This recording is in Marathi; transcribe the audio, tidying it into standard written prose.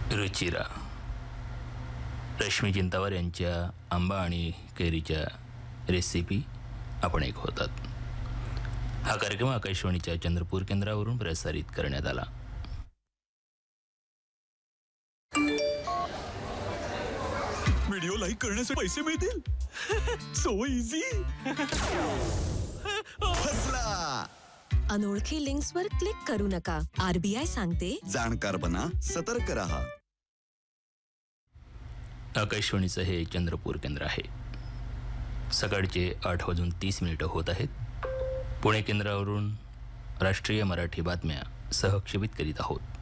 रुचिरा रश्मी चिंतावर यांच्या आंबा आणि कैरीच्या रेसिपी आपण ऐकत होतात. हा कार्यक्रम आकाशवाणीच्या चंद्रपूर केंद्रावरून प्रसारित करण्यात आला. व्हिडिओ लाईक करण्यासाठी पैसे मिळतील. So easy. फसला. अनोळखी लिंक्सवर क्लिक करू नका. आरबीआय सांगते, जाणकार बना, सतर्क रहा. आकाशवाणीचं हे चंद्रपूर केंद्र आहे. सकाळचे 8:30 होत आहेत. पुणे केंद्रावरून राष्ट्रीय मराठी बातम्या सहक्षेपित करीत आहोत.